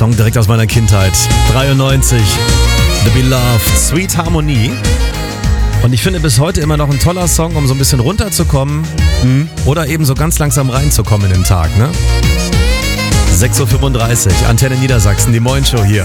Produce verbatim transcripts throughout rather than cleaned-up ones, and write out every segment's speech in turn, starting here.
Song direkt aus meiner Kindheit. dreiundneunzig. The Beloved. Sweet Harmony. Und ich finde bis heute immer noch ein toller Song, um so ein bisschen runterzukommen. Mhm. Oder eben so ganz langsam reinzukommen in den Tag, ne? sechs Uhr fünfunddreißig. Antenne Niedersachsen, die Morning-Show hier.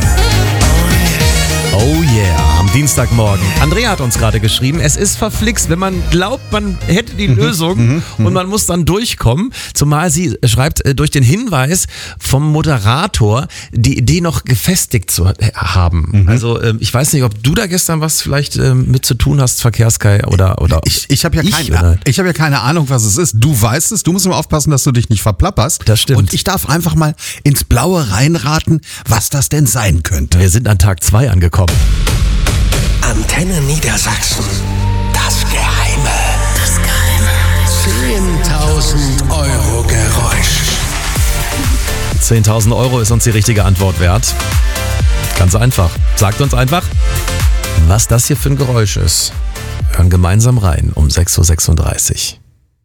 Oh yeah, am Dienstagmorgen. Andrea hat uns gerade geschrieben, es ist verflixt, wenn man glaubt, man hätte die Lösung und man muss dann durchkommen. Zumal sie schreibt, durch den Hinweis vom Moderator die Idee noch gefestigt zu haben. Mhm. Also ich weiß nicht, ob du da gestern was vielleicht mit zu tun hast, Verkehrskai, oder oder Ich, ich habe ja, kein, ich hab ja keine Ahnung, was es ist. Du weißt es, du musst immer aufpassen, dass du dich nicht verplapperst. Das stimmt. Und ich darf einfach mal ins Blaue reinraten, was das denn sein könnte. Wir sind an Tag zwei angekommen. Antenne Niedersachsen. Das Geheime. Das Geheime. zehntausend Euro Geräusch. zehntausend Euro ist uns die richtige Antwort wert. Ganz einfach. Sagt uns einfach, was das hier für ein Geräusch ist. Wir hören gemeinsam rein um sechs Uhr sechsunddreißig.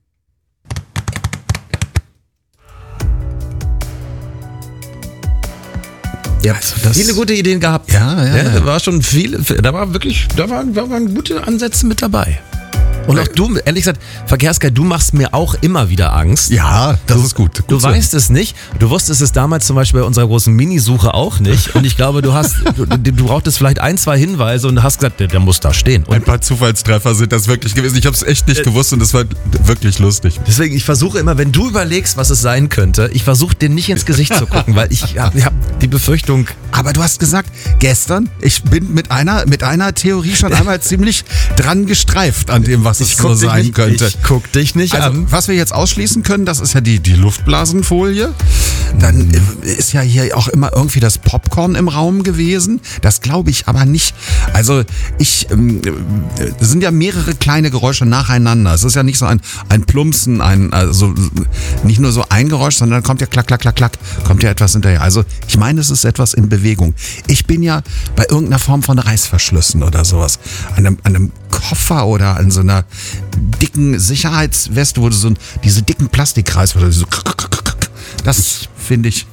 Ja, Viele gute Ideen gehabt. Ja, ja, ja, ja. Da war schon viel, da war wirklich, da waren, da waren gute Ansätze mit dabei. Und auch du, ehrlich gesagt, Verkehrskai, du machst mir auch immer wieder Angst. Ja, das du, ist gut. gut Du so. weißt es nicht. Du wusstest es damals zum Beispiel bei unserer großen Minisuche auch nicht. Und ich glaube, du hast, du, du brauchtest vielleicht ein, zwei Hinweise und hast gesagt, der, der muss da stehen. Und Ein paar Zufallstreffer sind das wirklich gewesen. Ich habe es echt nicht gewusst und das war wirklich lustig. deswegen, ich versuche immer, wenn du überlegst, was es sein könnte, ich versuche dir nicht ins Gesicht zu gucken, weil ich habe hab die Befürchtung. Aber du hast gesagt, gestern, ich bin mit einer, mit einer Theorie schon einmal ziemlich dran gestreift an dem, was es so sein nicht, könnte. Ich guck dich nicht Also, an. was wir jetzt ausschließen können, das ist ja die, die Luftblasenfolie. Dann Mhm. ist ja hier auch immer irgendwie das Popcorn im Raum gewesen. Das glaube ich aber nicht. Also, ich, ähm, es sind ja mehrere kleine Geräusche nacheinander. Es ist ja nicht so ein, ein Plumpsen, ein, also nicht nur so ein Geräusch, sondern dann kommt ja klack, klack, klack, klack, kommt ja etwas hinterher. Also, ich meine, es ist etwas in Bewegung. Ich bin ja bei irgendeiner Form von Reißverschlüssen oder sowas. An einem, an einem Koffer oder an so einer dicken Sicherheitsweste, wo du so ein, diese dicken Plastikreißverschlüsse so, das finde ich.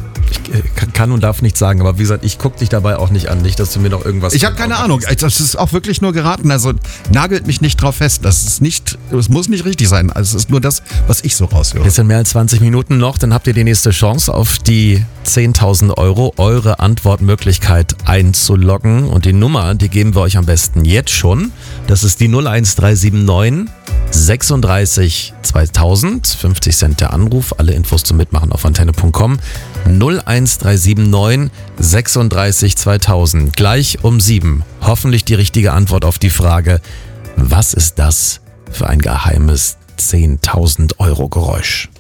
Ich kann und darf nichts sagen, aber wie gesagt, ich guck dich dabei auch nicht an, nicht, dass du mir noch irgendwas... Ich habe keine Ahnung. Das ist auch wirklich nur geraten. Also nagelt mich nicht drauf fest. Das ist nicht, das muss nicht richtig sein. Also es ist nur das, was ich so raushöre. Jetzt sind mehr als zwanzig Minuten noch, dann habt ihr die nächste Chance auf die zehntausend Euro, eure Antwortmöglichkeit einzuloggen. Und die Nummer, die geben wir euch am besten jetzt schon. Das ist die null eins drei sieben neun sechsunddreißig zweitausend. fünfzig Cent der Anruf. Alle Infos zum Mitmachen auf antenne punkt com. null eins drei sieben neun sechsunddreißig zweitausend. Gleich um sieben. Hoffentlich die richtige Antwort auf die Frage, was ist das für ein geheimes zehntausend Euro Geräusch?